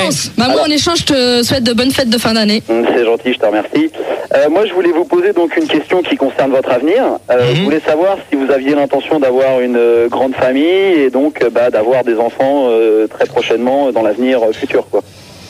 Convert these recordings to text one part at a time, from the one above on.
chance. Bah, moi, en échange, je te souhaite de bonnes fêtes de fin d'année. C'est gentil, je te remercie. Moi, je voulais vous poser donc une question qui concerne votre avenir. Je voulais savoir si vous aviez l'intention d'avoir une grande famille et donc d'avoir des enfants très prochainement dans l'avenir futur, quoi.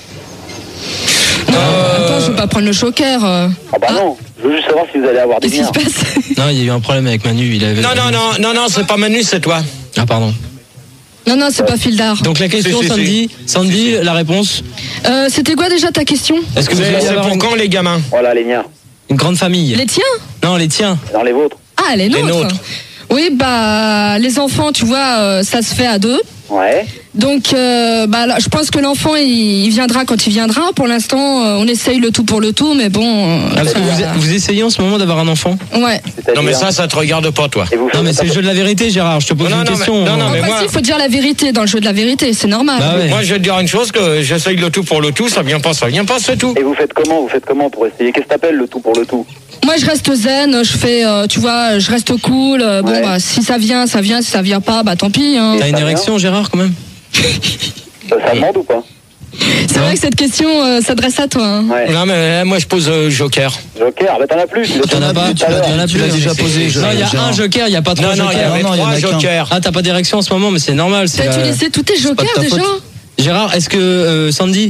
Attends, je vais pas prendre le joker. Ah bah non, je veux juste savoir si vous allez avoir des Qu'est-ce qui biens. se passe? Non, il y a eu un problème avec Manu. Il avait... Non, c'est pas Manu, c'est toi. Ah, pardon. Non, c'est pas Fildar. Donc la question, Sandy, la réponse. C'était quoi déjà ta question? Est-ce que vous allez C'est avoir pour quand les gamins? Voilà, les miens. une grande famille? Les tiens? Non, les tiens. Dans les vôtres. Ah, les nôtres. nôtres. Oui, les enfants, tu vois, ça se fait à 2. Ouais. Donc, là, je pense que l'enfant, il viendra quand il viendra. Pour l'instant, on essaye le tout pour le tout, mais bon. Parce que vous essayez en ce moment d'avoir un enfant? Ouais. Non, mais ça te regarde pas, toi. Et vous Non, mais c'est le jeu de la vérité, Gérard. Je te pose une question. Non, mais Après, moi, il faut dire la vérité dans le jeu de la vérité, c'est normal. Bah ouais. moi, je vais te dire une chose, que j'essaye le tout pour le tout, ça vient pas, c'est tout. Et vous faites comment pour essayer? Qu'est-ce que t'appelles le tout pour le tout? Moi, je reste zen, je fais, tu vois, je reste cool. Bon, Ouais. si ça vient, ça vient. Si ça vient pas, tant pis. Hein. T'as une Ça vient érection, Gérard, quand même? Ça demande ou pas? C'est vrai que cette question s'adresse à toi. Hein. Ouais. Non, mais moi, je pose Joker. Joker, t'en as plus. T'en as pas? Tu l'as déjà posé. Non, il y a un joker, il y a pas trois Non, il y jokers. avait Non, il y en a 3 qu'un. jokers. Ah, t'as pas d'érection en ce moment, mais c'est normal. T'as-tu laissé tous tes jokers pas de ta déjà? faute. Gérard, est-ce que Sandy?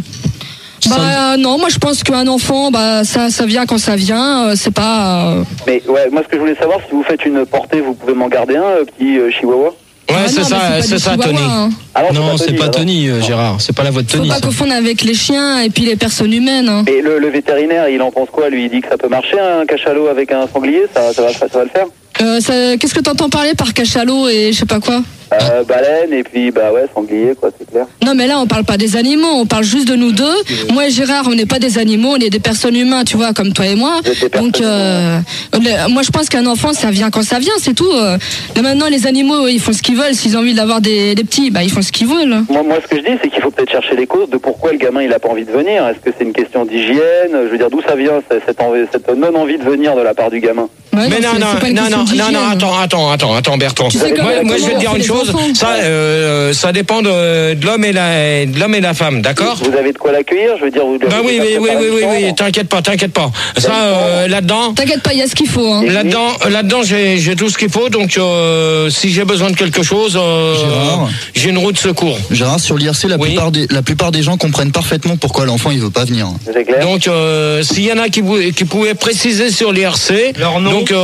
Non, moi je pense qu'un enfant, ça vient quand ça vient. C'est pas. Mais ouais, moi ce que je voulais savoir, si vous faites une portée, vous pouvez m'en garder un, petit chihuahua? Ouais, Ah c'est non, mais ça, du c'est ça, chihuahua, Tony. hein. Alors, Non, c'est pas alors. Tony, Gérard. C'est pas la voix de Faut Tony. pas ça. confondre avec les chiens et puis les personnes humaines. Hein. Et le vétérinaire, il en pense quoi? Lui, il dit que ça peut marcher, un cachalot avec un sanglier, ça va le faire? Qu'est-ce que t'entends parler par cachalot et je sais pas quoi? Baleine et puis sanglier, quoi, c'est clair. Non, mais là on parle pas des animaux, on parle juste de nous deux. Moi et Gérard, on n'est pas des animaux, on est des personnes humaines, tu vois, comme toi et moi. Vous êtes des personnes Donc moi je pense qu'un enfant ça vient quand ça vient, c'est tout. Là maintenant les animaux ils font ce qu'ils veulent, s'ils ont envie d'avoir des petits, ils font ce qu'ils veulent. Moi, ce que je dis, c'est qu'il faut peut-être chercher les causes de pourquoi le gamin il a pas envie de venir. Est-ce que c'est une question d'hygiène? Je veux dire, d'où ça vient cette non-envie de venir de la part du gamin? Ouais, Mais non, c'est pas une question d'hygiène. attends, Bertrand. Tu sais Moi, je vais te dire une chose. Ça dépend de l'homme et la femme, d'accord? Vous avez de quoi l'accueillir? Je veux dire, vous. Bah oui, t'inquiète pas. Ça, là-dedans. T'inquiète pas, il y a ce qu'il faut. Hein. Là-dedans, j'ai tout ce qu'il faut. Donc, si j'ai besoin de quelque chose, Gérard. j'ai une roue de secours. Gérard, sur l'IRC, la plupart des gens comprennent parfaitement pourquoi l'enfant il veut pas venir. C'est clair. Donc, s'il y en a qui pouvaient préciser sur l'IRC, leur nom. donc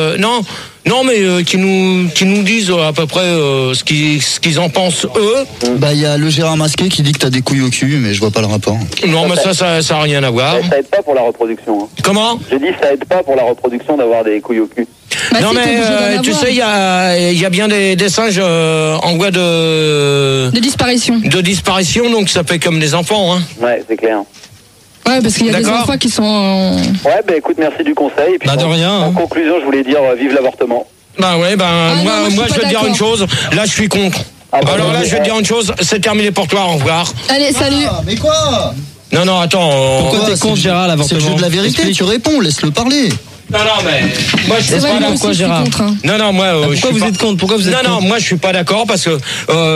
non, mais qui nous disent à peu près ce qu'ils en pensent eux. Bah il y a le Gérard Masqué qui dit que t'as des couilles au cul, mais je vois pas le rapport. Non, mais ça a rien à voir. Ça aide pas pour la reproduction. Hein. Comment? J'ai dit ça aide pas pour la reproduction d'avoir des couilles au cul. Non, si, t'es obligé mais d'en tu avoir. sais, il y a bien des singes en voie De disparition. de disparition, donc ça fait comme des enfants, hein. Ouais, c'est clair. Ouais, parce qu'il y a des D'accord. enfants qui sont. Ouais, écoute, merci du conseil. Et puis, De rien. En conclusion, je voulais dire vive l'avortement. Bah ouais, non, moi, je vais te dire une chose, là je suis contre. Alors là, je vais te dire une chose, c'est terminé pour toi, au revoir. Allez, salut. Mais quoi? Non, attends. Pourquoi t'es contre, Gérard, C'est l'avortement? le jeu de la vérité, Explique. tu réponds, laisse-le parler. Non, mais moi je C'est suis vrai, pas moi d'accord. aussi, je suis Gérard contre. Hein. Non, moi. je Pourquoi suis vous pas- êtes contre? Pourquoi vous êtes contre? Non, moi je suis pas d'accord parce que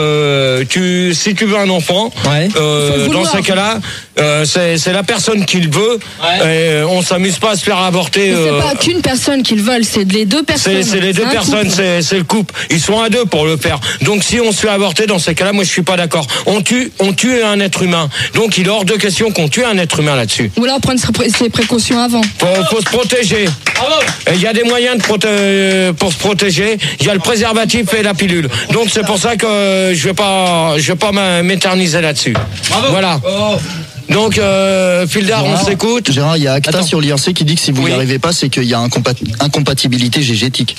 si tu veux un enfant, Ouais. Faut le dans vouloir. ces cas-là, c'est la personne qui le veut. Et on s'amuse pas à se faire avorter. Mais c'est pas qu'une personne qui le veut, c'est les deux personnes. C'est les deux un personnes, couple. c'est le couple. Ils sont à deux pour le faire. Donc si on se fait avorter dans ces cas-là, moi je suis pas d'accord. On tue un être humain. Donc il est hors de question qu'on tue un être humain là-dessus. Ou alors prendre ses précautions avant. Faut se protéger. Et il y a des moyens pour se protéger. Il y a le préservatif et la pilule. Donc c'est pour ça que je vais pas m'éterniser là-dessus. Voilà. Donc Fildar, on s'écoute. Gérard, il y a Acta Attends. sur l'IRC qui dit que si vous Oui. n'y arrivez pas, c'est qu'il y a incompatibilité génétique.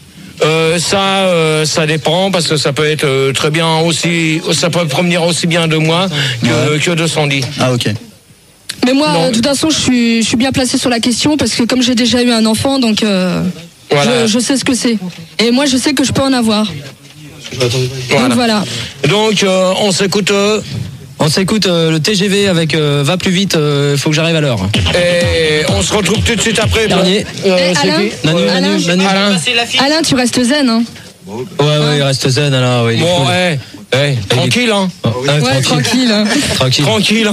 Ça dépend parce que ça peut être très bien aussi, ça peut provenir aussi bien de moi que de Sandy. Ah ok. Mais moi, Non. de toute façon, je suis bien placée sur la question parce que comme j'ai déjà eu un enfant, donc Voilà. je sais ce que c'est. Et moi, je sais que je peux en avoir. Donc voilà. Donc on s'écoute. On s'écoute le TGV avec Va plus vite, faut que j'arrive à l'heure. Et on se retrouve tout de suite après. Dernier. C'est Alain qui Manu. Alain. Alain, tu restes zen, hein? Ouais, il reste zen, alors. Ouais, il est Bon, cool. tranquille, hein. Ouais, Ouais, tranquille. Hein. Tranquille. Tranquille.